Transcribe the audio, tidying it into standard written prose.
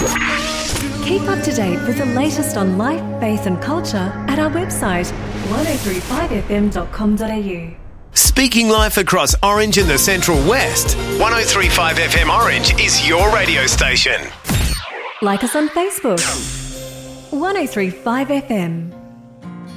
Keep up to date with the latest on life, faith and culture at our website 1035fm.com.au. Speaking life across Orange and the Central West, 1035 FM Orange is your radio station. Like us on Facebook, 1035 FM.